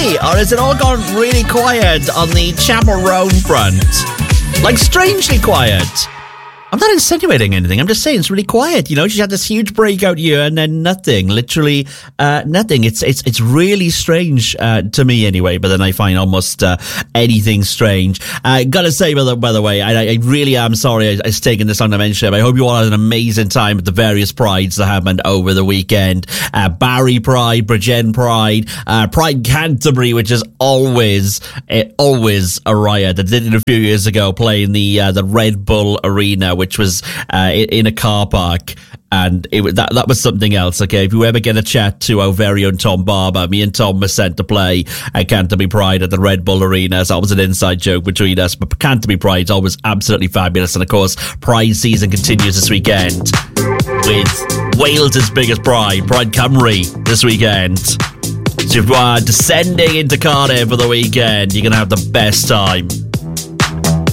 me, or has it all gone really quiet on the Chapel Roan front? Like, strangely quiet. I'm not insinuating anything. I'm just saying it's really quiet. You know, she had this huge breakout year and then nothing. Literally nothing. It's really strange to me anyway. But then I find almost anything strange. Gotta say, by the way, I really am sorry I've taken this on to mention. I hope you all had an amazing time at the various prides that happened over the weekend. Barry Pride, Bridgend Pride, Pride Canterbury, which is always a riot. I did it a few years ago, playing the Red Bull Arena, which was in a car park, and that was something else. Okay, if you ever get a chat to our very own Tom Barber, me and Tom were sent to play at Canterbury Pride at the Red Bull Arena, so that was an inside joke between us. But Canterbury Pride is always absolutely fabulous, and of course, Pride season continues this weekend with Wales' biggest Pride, Pride Cymru, this weekend. So if you are descending into Cardiff for the weekend, you're going to have the best time.